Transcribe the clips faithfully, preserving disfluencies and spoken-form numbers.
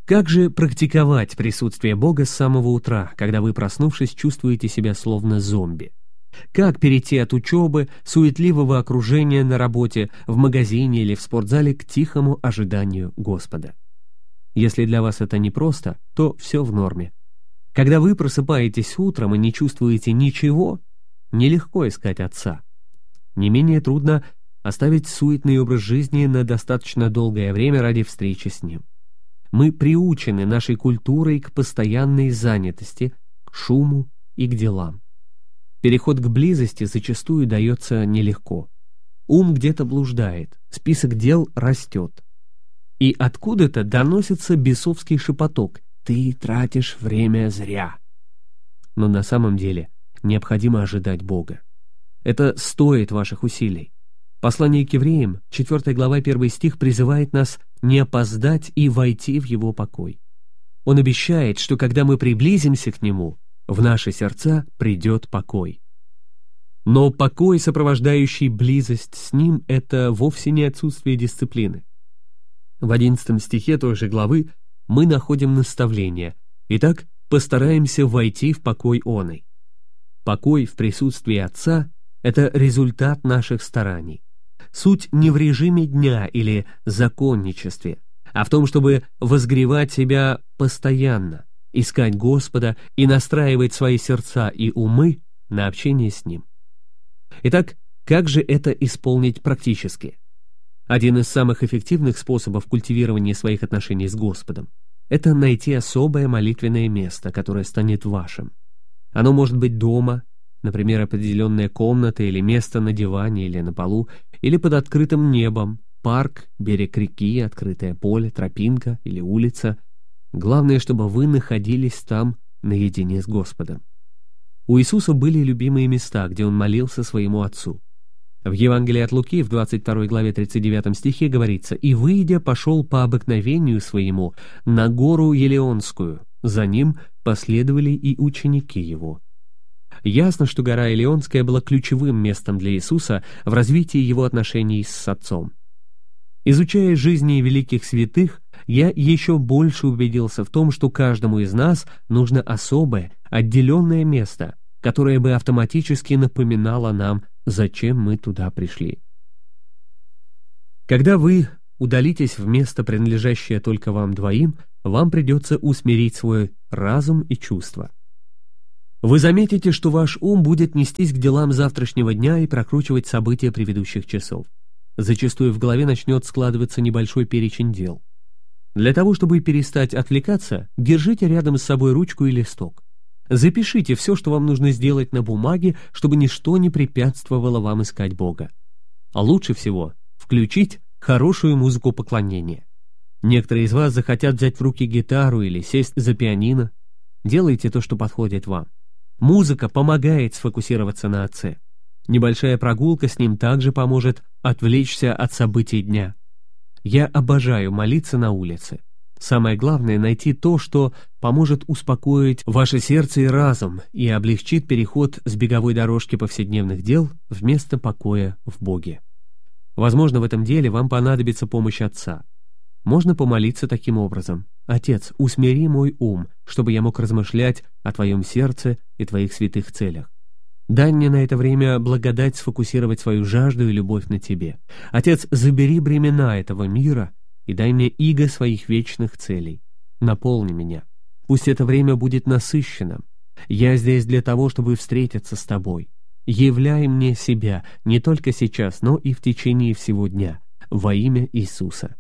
Как же практиковать присутствие Бога с самого утра, когда вы, проснувшись, чувствуете себя словно зомби? Как перейти от учебы, суетливого окружения на работе, в магазине или в спортзале к тихому ожиданию Господа? Если для вас это непросто, то все в норме. Когда вы просыпаетесь утром и не чувствуете ничего, нелегко искать Отца. Не менее трудно оставить суетный образ жизни на достаточно долгое время ради встречи с Ним. Мы приучены нашей культурой к постоянной занятости, к шуму и к делам. Переход к близости зачастую дается нелегко. Ум где-то блуждает, список дел растет. И откуда-то доносится бесовский шепоток: «Ты тратишь время зря». Но на самом деле необходимо ожидать Бога. Это стоит ваших усилий. Послание к евреям, четвёртая глава, первый стих, призывает нас не опоздать и войти в Его покой. Он обещает, что когда мы приблизимся к Нему, в наши сердца придет покой. Но покой, сопровождающий близость с Ним, это вовсе не отсутствие дисциплины. В одиннадцатом стихе той же главы мы находим наставление: «Итак, постараемся войти в покой оный». Покой в присутствии Отца — это результат наших стараний. Суть не в режиме дня или законничестве, а в том, чтобы возгревать себя постоянно, искать Господа и настраивать свои сердца и умы на общение с Ним. Итак, как же это исполнить практически? Один из самых эффективных способов культивирования своих отношений с Господом — это найти особое молитвенное место, которое станет вашим. Оно может быть дома, например, определенная комната или место на диване или на полу, или под открытым небом, парк, берег реки, открытое поле, тропинка или улица. Главное, чтобы вы находились там наедине с Господом. У Иисуса были любимые места, где Он молился своему Отцу. В Евангелии от Луки в двадцать второй главе тридцать девятом стихе говорится: «И, выйдя, пошел по обыкновению своему на гору Елеонскую. За ним последовали и ученики Его». Ясно, что гора Елеонская была ключевым местом для Иисуса в развитии Его отношений с Отцом. Изучая жизни великих святых, я еще больше убедился в том, что каждому из нас нужно особое, отделенное место, которое бы автоматически напоминало нам, зачем мы туда пришли. Когда вы удалитесь в место, принадлежащее только вам двоим, вам придется усмирить свой разум и чувства. Вы заметите, что ваш ум будет нестись к делам завтрашнего дня и прокручивать события предыдущих часов. Зачастую в голове начнет складываться небольшой перечень дел. Для того, чтобы перестать отвлекаться, держите рядом с собой ручку и листок. Запишите все, что вам нужно сделать на бумаге, чтобы ничто не препятствовало вам искать Бога. А лучше всего включить хорошую музыку поклонения. Некоторые из вас захотят взять в руки гитару или сесть за пианино. Делайте то, что подходит вам. Музыка помогает сфокусироваться на Отце. Небольшая прогулка с Ним также поможет отвлечься от событий дня. Я обожаю молиться на улице. Самое главное — найти то, что поможет успокоить ваше сердце и разум и облегчит переход с беговой дорожки повседневных дел в место покоя в Боге. Возможно, в этом деле вам понадобится помощь Отца. Можно помолиться таким образом: «Отец, усмири мой ум, чтобы я мог размышлять о Твоем сердце и Твоих святых целях. Дай мне на это время благодать сфокусировать свою жажду и любовь на Тебе. Отец, забери бремена этого мира и дай мне иго своих вечных целей. Наполни меня. Пусть это время будет насыщенным. Я здесь для того, чтобы встретиться с Тобой. Являй мне себя не только сейчас, но и в течение всего дня. Во имя Иисуса».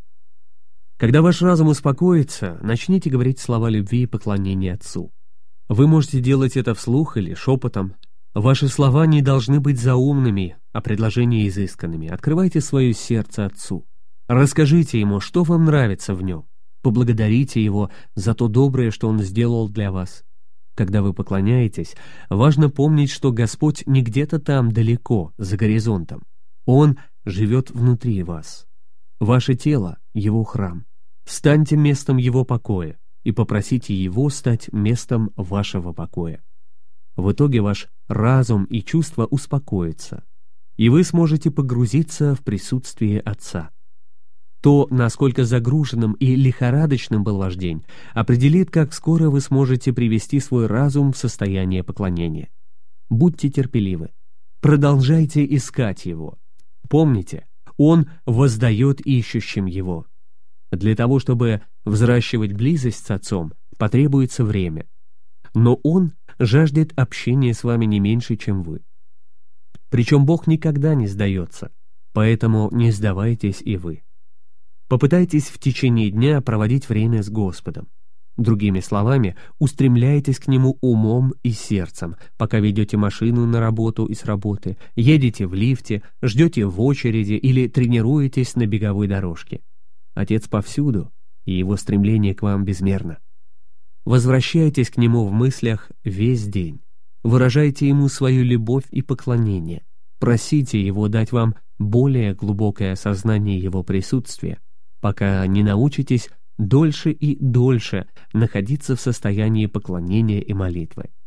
Когда ваш разум успокоится, начните говорить слова любви и поклонения Отцу. Вы можете делать это вслух или шепотом. Ваши слова не должны быть заумными, а предложения изысканными. Открывайте свое сердце Отцу. Расскажите Ему, что вам нравится в Нем. Поблагодарите Его за то доброе, что Он сделал для вас. Когда вы поклоняетесь, важно помнить, что Господь не где-то там далеко, за горизонтом. Он живет внутри вас. Ваше тело — Его храм. Станьте местом Его покоя и попросите Его стать местом вашего покоя. В итоге ваш разум и чувства успокоятся, и вы сможете погрузиться в присутствие Отца. То, насколько загруженным и лихорадочным был ваш день, определит, как скоро вы сможете привести свой разум в состояние поклонения. Будьте терпеливы. Продолжайте искать Его. Помните, Он воздает ищущим Его. Для того, чтобы взращивать близость с Отцом, потребуется время. Но Он жаждет общения с вами не меньше, чем вы. Причем Бог никогда не сдается, поэтому не сдавайтесь и вы. Попытайтесь в течение дня проводить время с Господом. Другими словами, устремляйтесь к Нему умом и сердцем, пока ведете машину на работу и с работы, едете в лифте, ждете в очереди или тренируетесь на беговой дорожке. Отец повсюду, и Его стремление к вам безмерно. Возвращайтесь к Нему в мыслях весь день. Выражайте Ему свою любовь и поклонение. Просите Его дать вам более глубокое осознание Его присутствия, пока не научитесь дольше и дольше находиться в состоянии поклонения и молитвы.